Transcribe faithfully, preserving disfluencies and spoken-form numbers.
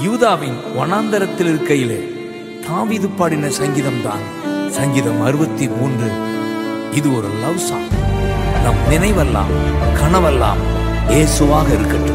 யூதாவின் வனாந்தரத்தில் இருக்கையிலே தாவீது பாடின சங்கீதம் தான் சங்கீதம் அறுபத்தி மூன்று. இது ஒரு லவ் சாங். நம் நினைவெல்லாம் கனவெல்லாம் இயேசுவாக இருக்கட்டும்.